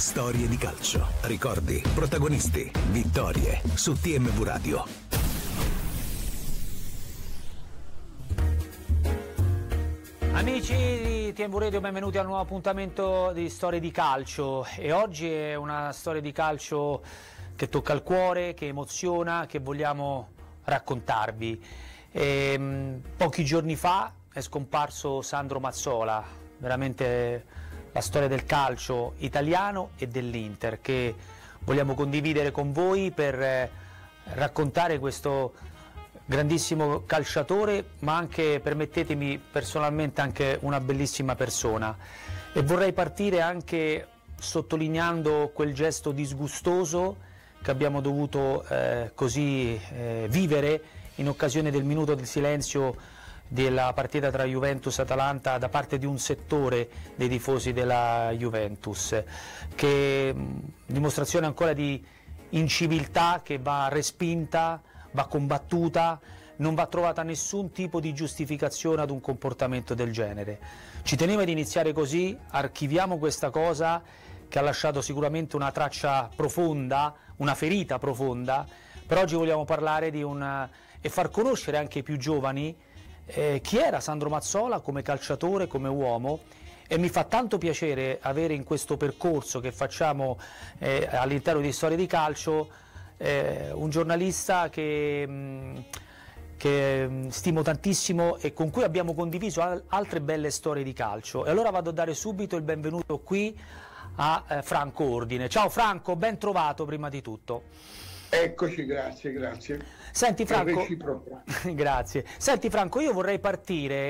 Storie di calcio, ricordi, protagonisti, vittorie su TMV Radio. Amici di TMV Radio, benvenuti al nuovo appuntamento di Storie di calcio, e oggi è una storia di calcio che tocca il cuore, che emoziona, che vogliamo raccontarvi. Pochi giorni fa è scomparso Sandro Mazzola, veramente la storia del calcio italiano e dell'Inter, che vogliamo condividere con voi per raccontare questo grandissimo calciatore, ma anche, permettetemi, personalmente anche una bellissima persona. E vorrei partire anche sottolineando quel gesto disgustoso che abbiamo dovuto vivere in occasione del minuto di silenzio della partita tra Juventus e Atalanta da parte di un settore dei tifosi della Juventus, che dimostrazione ancora di inciviltà che va respinta, va combattuta, non va trovata nessun tipo di giustificazione ad un comportamento del genere. Ci tenevo ad iniziare così, archiviamo questa cosa che ha lasciato sicuramente una traccia profonda, una ferita profonda, però oggi vogliamo parlare e far conoscere anche ai più giovani chi era Sandro Mazzola come calciatore, come uomo. E mi fa tanto piacere avere in questo percorso che facciamo all'interno di Storie di Calcio un giornalista che stimo tantissimo e con cui abbiamo condiviso altre belle storie di calcio. E allora vado a dare subito il benvenuto qui a Franco Ordine. Ciao Franco, ben trovato prima di tutto. Eccoci, grazie. Senti Franco, grazie. Senti Franco, io vorrei partire